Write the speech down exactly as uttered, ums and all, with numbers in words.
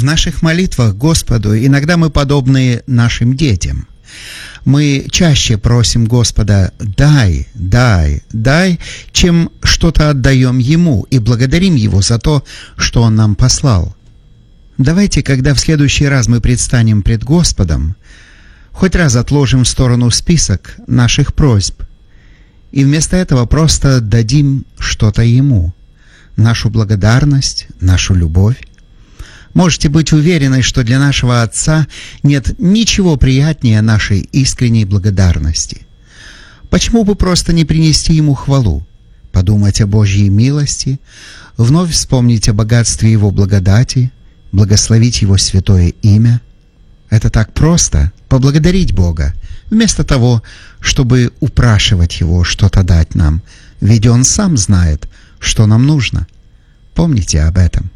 наших молитвах Господу иногда мы подобны нашим детям. Мы чаще просим Господа «дай, дай, дай», чем что-то отдаем Ему и благодарим Его за то, что Он нам послал. Давайте, когда в следующий раз мы предстанем пред Господом, хоть раз отложим в сторону список наших просьб и вместо этого просто дадим что-то Ему, нашу благодарность, нашу любовь. Можете быть уверены, что для нашего Отца нет ничего приятнее нашей искренней благодарности. Почему бы просто не принести Ему хвалу, подумать о Божьей милости, вновь вспомнить о богатстве Его благодати, благословить Его святое имя? Это так просто — поблагодарить Бога, вместо того, чтобы упрашивать Его что-то дать нам, ведь Он сам знает, что нам нужно. Помните об этом.